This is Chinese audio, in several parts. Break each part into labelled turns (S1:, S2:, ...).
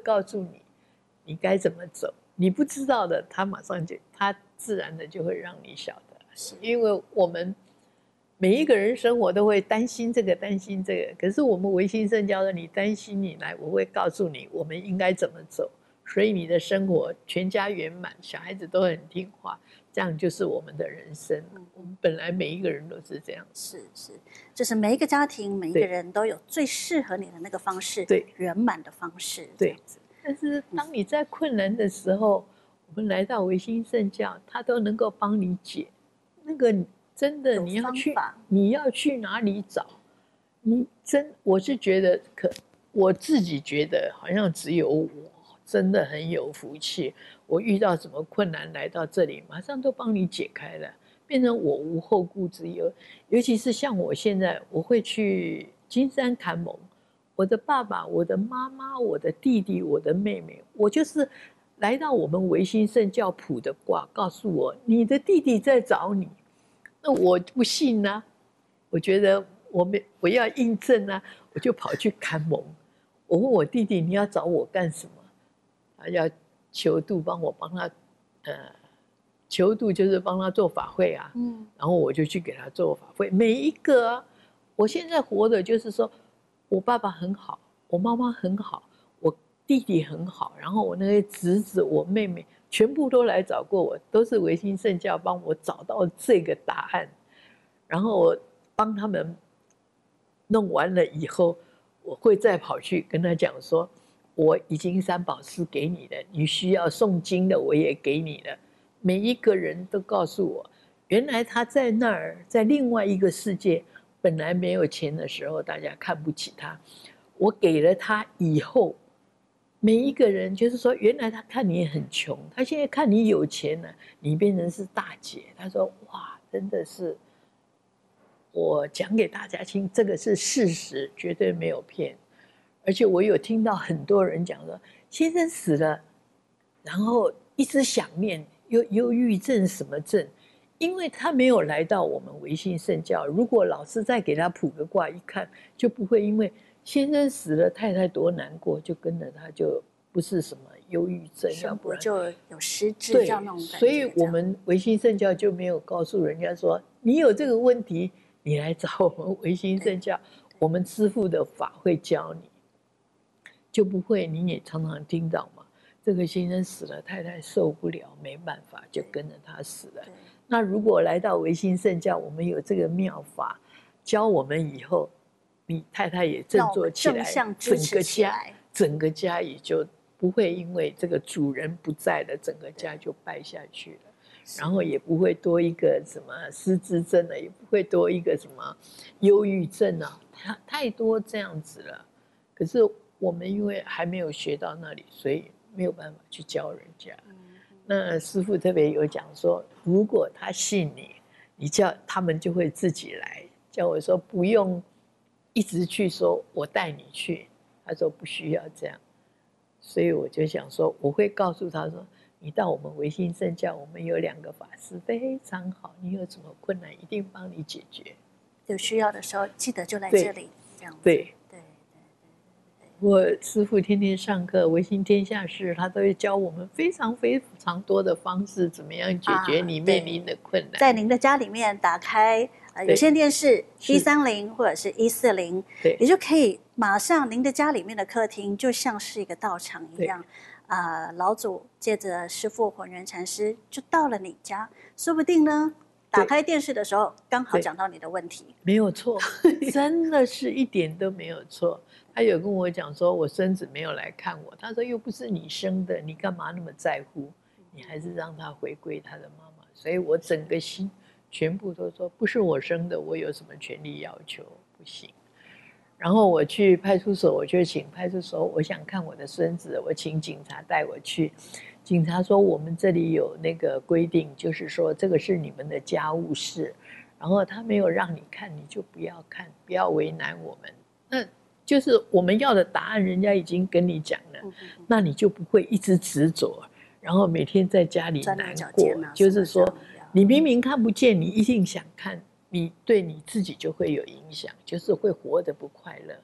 S1: 告诉你你该怎么走。你不知道的，他马上就他自然的就会让你晓得。因为我们每一个人生活都会担心这个担心这个，可是我们唯心圣教的，你担心你来，我会告诉你我们应该怎么走，所以你的生活全家圆满，小孩子都很听话，这样就是我们的人生。我们本来每一个人都是这样，
S2: 是，就是每一个家庭每一个人都有最适合你的那个方式，
S1: 对，
S2: 圆满的方式，
S1: 对。但是当你在困难的时候，我们来到唯心圣教，他都能够帮你解。那个真的你要去哪里找？我是觉得我自己觉得好像只有我真的很有福气。我遇到什么困难来到这里，马上都帮你解开了，变成我无后顾之忧。尤其是像我现在，我会去金山砍蒙。我的爸爸、我的妈妈、我的弟弟、我的妹妹，我就是来到我们唯心圣教卜的卦，告诉我你的弟弟在找你。那我不信啊，我觉得我要印证啊，我就跑去看蒙。我问我弟弟你要找我干什么？他要求度帮他，求度就是帮他做法会啊。然后我就去给他做法会。每一个啊，我现在活的就是说。我爸爸很好，我妈妈很好，我弟弟很好，然后我那些侄子、我妹妹全部都来找过我，都是唯心圣教帮我找到这个答案，然后我帮他们弄完了以后，我会再跑去跟他讲说，我已经三宝师给你了，你需要诵经的我也给你了。每一个人都告诉我，原来他在那儿，在另外一个世界。本来没有钱的时候，大家看不起他。我给了他以后，每一个人就是说，原来他看你很穷，他现在看你有钱了，你变成是大姐。他说：“哇，真的是，我讲给大家听，这个是事实，绝对没有骗。而且我有听到很多人讲说，先生死了，然后一直想念，忧郁症什么症。”因为他没有来到我们唯心圣教，如果老师再给他卜个卦，一看就不会因为先生死了，太太多难过，就跟着他就不是什么忧郁症，
S2: 要不然就有失智这样那种感觉。
S1: 所以我们唯心圣教就没有告诉人家说，你有这个问题，你来找我们唯心圣教，我们师父的法会教你，就不会。你也常常听到嘛，这个先生死了，太太受不了，没办法，就跟着他死了。那如果来到唯心圣教，我们有这个妙法教我们以后，你太太也振作起来，整个家也就不会因为这个主人不在了，整个家就败下去了。然后也不会多一个什么失智症了，也不会多一个什么忧郁症啊，太多这样子了。可是我们因为还没有学到那里，所以没有办法去教人家。那师父特别有讲说，如果他信你，你叫他们就会自己来。叫我说不用一直去说我带你去，他说不需要这样。所以我就想说，我会告诉他说，你到我们唯心圣教，我们有2个法师非常好，你有什么困难一定帮你解决。
S2: 有需要的时候记得就来这里，这样子。
S1: 对。我师父天天上课，唯心天下事，他都会教我们非常非常多的方式，怎么样解决你面临的困难。
S2: 在您的家里面打开有线电视130或者是140，也就可以马上您的家里面的客厅就像是一个道场一样。老祖借着师父混元禅师就到了你家，说不定呢，打开电视的时候刚好讲到你的问题。
S1: 没有错，真的是一点都没有错。他有跟我讲说，我孙子没有来看我，他说又不是你生的，你干嘛那么在乎？你还是让他回归他的妈妈。所以我整个心全部都说，不是我生的，我有什么权利要求？不行。然后我去派出所，我就请派出所，我想看我的孙子，我请警察带我去。警察说我们这里有那个规定，就是说这个是你们的家务事，然后他没有让你看，你就不要看，不要为难我们。那就是我们要的答案，人家已经跟你讲了，那你就不会一直执着，然后每天在家里难过。就是说，你明明看不见，你一定想看，你对你自己就会有影响，就是会活得不快乐。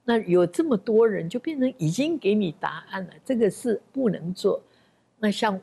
S1: 那有这么多人，就变成已经给你答案了，这个是不能做。那像